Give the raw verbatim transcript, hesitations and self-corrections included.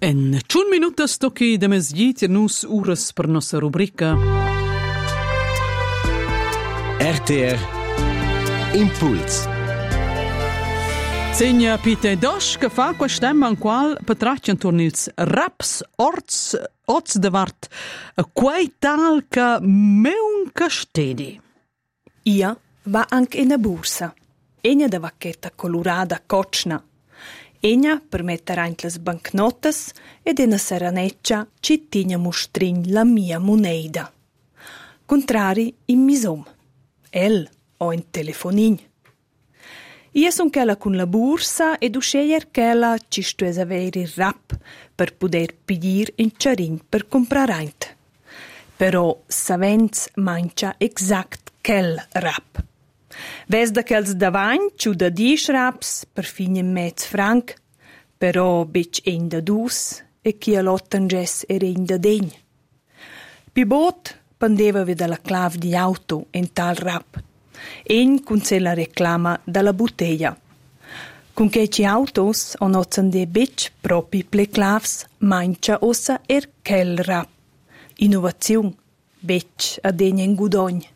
En ciun minuta stocchi de mesgit nus uras per nostra rubrica R T R Impuls. Segna Pite Dosch che fa quest'emma in qual patraccian tornils raps orts oz de vart quei tal ca meun castedi. Ia va anche in a bursa. Egna da vacchetta colorada cocna. Egna per mettere anche le banknotes ed in a seraneccia ci tigna mostrin la mia moneda. Contrari in misom. El o in telefonin. Io son quella con la bursa ed usceier quella ci stues avere rap per poter pidir in charin per comprare aint. Però savens mancia exact quel rap. Ves da quels davanti ciu da disch raps per fine mezz franc, però bec ein da dus e chi a l'ottanges era ein da degn. Pi bot pendeva veda la clav di auto in tal rap. Ein cun se la reclama dalla bottiglia. Con che ci autos on ozzande bec propi ple clavs mancia ossa er quel rap. Innovaziun bec a degna in gudogn.